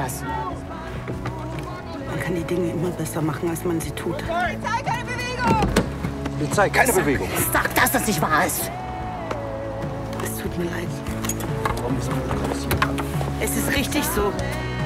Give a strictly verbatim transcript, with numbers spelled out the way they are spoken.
das? Man kann die Dinge immer besser machen, als man sie tut. Polizei, keine Bewegung! Polizei, keine Sag, Bewegung. Sag, dass das nicht wahr ist. Es tut mir leid. Warum ist man raus hier? Es ist richtig so.